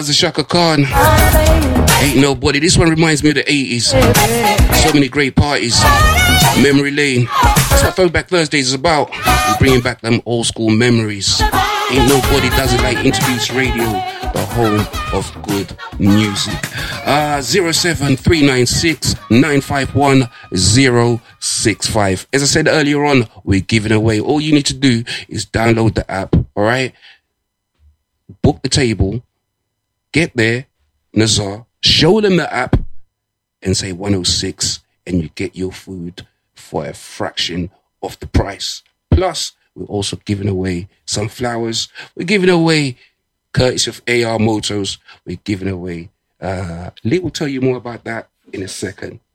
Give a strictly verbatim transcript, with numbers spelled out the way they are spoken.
The Shaka Khan, Ain't Nobody. This one reminds me of the eighties. So many great parties. Memory Lane. That's what Throwback Thursdays is about. We're bringing back them old school memories. Ain't Nobody Does It Like Interbeats Radio, the home of good music. Uh, zero seven three nine six nine five one zero six five. As I said earlier on, we're giving away. All you need to do is download the app, all right? Book the table. Get there, Nazar, show them the app and say one oh six and you get your food for a fraction of the price. Plus, we're also giving away some flowers. We're giving away, courtesy of A R Motors, we're giving away, uh, Lee will tell you more about that in a second.